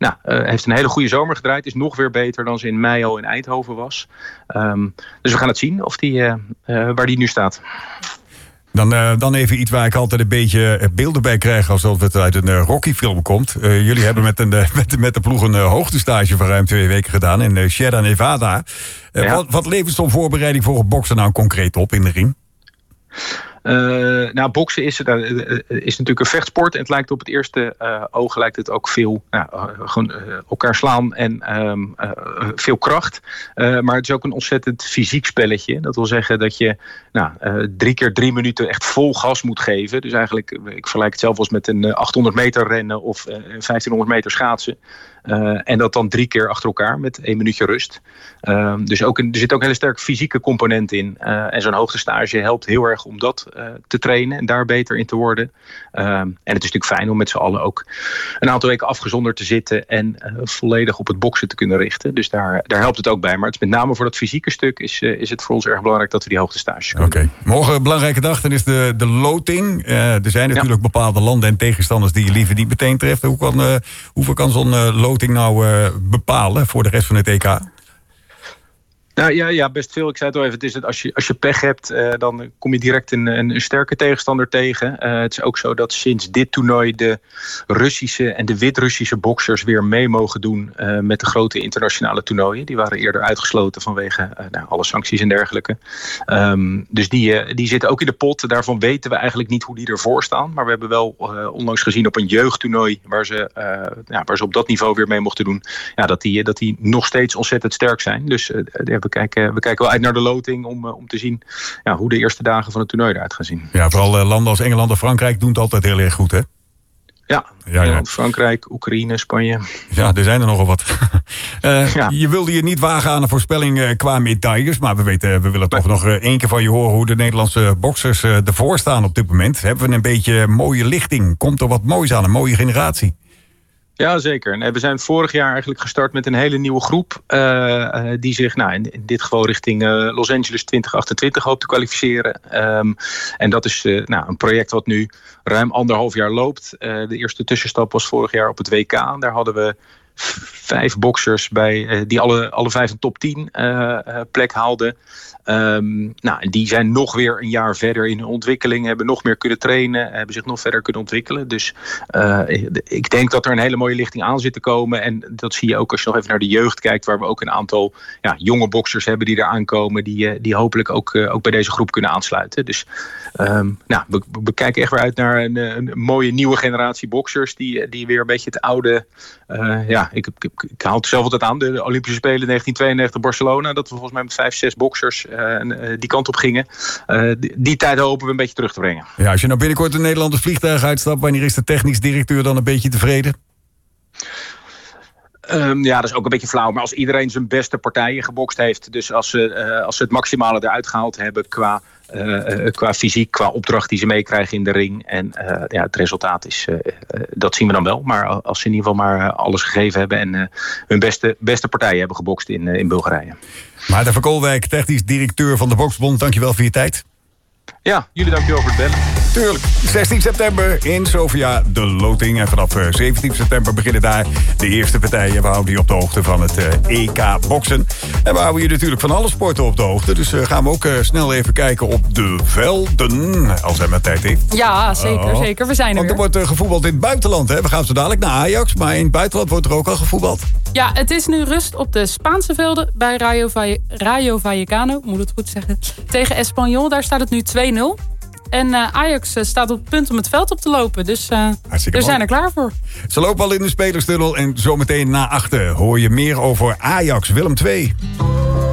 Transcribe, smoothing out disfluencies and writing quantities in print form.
heeft een hele goede zomer gedraaid. Is nog weer beter dan ze in mei al in Eindhoven was. Dus we gaan het zien of waar die nu staat. Dan even iets waar ik altijd een beetje beelden bij krijg alsof het uit een Rocky-film komt. Jullie hebben met de ploeg een hoogtestage van ruim 2 weken gedaan in Sierra Nevada. Wat levert zo'n voorbereiding voor het boksen nou concreet op in de ring? Boksen is natuurlijk een vechtsport. En het lijkt op het eerste oog lijkt het ook veel gewoon elkaar slaan en veel kracht. Maar het is ook een ontzettend fysiek spelletje. Dat wil zeggen dat je 3 keer 3 minuten echt vol gas moet geven. Dus eigenlijk, ik vergelijk het zelf als met een 800 meter rennen of 1500 meter schaatsen. En dat dan 3 keer achter elkaar met 1 minuutje rust. Dus er zit ook een hele sterke fysieke component in. En zo'n hoogtestage helpt heel erg om dat te trainen en daar beter in te worden. En het is natuurlijk fijn om met z'n allen ook een aantal weken afgezonderd te zitten en volledig op het boksen te kunnen richten. Dus daar helpt het ook bij. Maar het is met name voor dat fysieke stuk is het voor ons erg belangrijk dat we die hoogtestages kunnen doen. Morgen een belangrijke dag, dan is de loting. Er zijn natuurlijk bepaalde landen en tegenstanders die je liever niet meteen treft. Hoeveel kan zo'n loting nou bepalen voor de rest van het EK? Ja, best veel. Ik zei het al even, het is het, als je pech hebt, dan kom je direct een sterke tegenstander tegen. Het is ook zo dat sinds dit toernooi de Russische en de Wit-Russische boksers weer mee mogen doen met de grote internationale toernooien. Die waren eerder uitgesloten vanwege alle sancties en dergelijke. Dus die zitten ook in de pot. Daarvan weten we eigenlijk niet hoe die ervoor staan. Maar we hebben wel onlangs gezien op een jeugdtoernooi waar ze op dat niveau weer mee mochten doen. Ja, dat die nog steeds ontzettend sterk zijn. Dus we kijken wel uit naar de loting om te zien hoe de eerste dagen van het toernooi eruit gaan zien. Ja, vooral landen als Engeland en Frankrijk doen het altijd heel erg goed, hè? Ja. Engeland, Frankrijk, Oekraïne, Spanje. Ja, er zijn er nogal wat. Je wilde je niet wagen aan een voorspelling qua medailles, maar we willen toch nog 1 keer van je horen hoe de Nederlandse boksers ervoor staan op dit moment. Hebben we een beetje mooie lichting? Komt er wat moois aan, een mooie generatie? Ja, zeker. We zijn vorig jaar eigenlijk gestart met een hele nieuwe groep die zich in dit geval richting Los Angeles 2028 hoopt te kwalificeren. En dat is een project wat nu ruim 1,5 jaar loopt. De eerste tussenstap was vorig jaar op het WK. Daar hadden we 5 boksers bij die alle 5 een top 10 plek haalden. Die zijn nog weer een jaar verder in hun ontwikkeling, hebben nog meer kunnen trainen, hebben zich nog verder kunnen ontwikkelen. Dus ik denk dat er een hele mooie lichting aan zit te komen. En dat zie je ook als je nog even naar de jeugd kijkt, waar we ook een aantal jonge boksers hebben die daar aankomen, die hopelijk ook bij deze groep kunnen aansluiten. Dus we kijken echt weer uit naar een mooie nieuwe generatie boksers die weer een beetje het oude... Ik haal het zelf altijd aan, de Olympische Spelen 1992 Barcelona, dat we volgens mij met 5, 6 boksers die kant op gingen. Die tijd hopen we een beetje terug te brengen. Ja, als je nou binnenkort een Nederlandse vliegtuig uitstapt, wanneer is de technisch directeur dan een beetje tevreden? Dat is ook een beetje flauw. Maar als iedereen zijn beste partijen gebokst heeft, dus als ze het maximale eruit gehaald hebben qua fysiek, qua opdracht die ze meekrijgen in de ring. En het resultaat is, dat zien we dan wel. Maar als ze in ieder geval maar alles gegeven hebben en hun beste partijen hebben gebokst in Bulgarije. Maarten van Koolwijk, technisch directeur van de Boksbond. Dankjewel voor je tijd. Ja, jullie dankjewel voor het bellen. Tuurlijk. 16 september in Sofia de loting. En vanaf 17 september beginnen daar de eerste partijen. We houden je op de hoogte van het EK boksen. En we houden je natuurlijk van alle sporten op de hoogte. Dus gaan we ook snel even kijken op de velden. Als hij maar tijd heeft. Ja, zeker. We zijn er. Want er wordt gevoetbald in het buitenland. Hè? We gaan zo dadelijk naar Ajax. Maar in het buitenland wordt er ook al gevoetbald. Ja, het is nu rust op de Spaanse velden bij Rayo Vallecano. Moet het goed zeggen. Tegen Espanyol. Daar staat het nu 2-0. En Ajax staat op het punt om het veld op te lopen. Dus we zijn er klaar voor. Ze lopen al in de spelerstunnel. En zometeen na 8 hoor je meer over Ajax Willem II.